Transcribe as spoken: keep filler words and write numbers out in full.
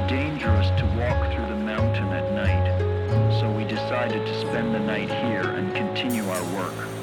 dangerous to walk through the mountain at night, so we decided to spend the night here and continue our work.